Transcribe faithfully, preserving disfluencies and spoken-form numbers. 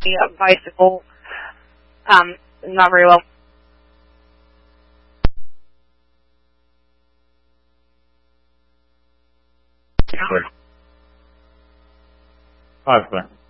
a bicycle. Um, not very well. Hi, sir.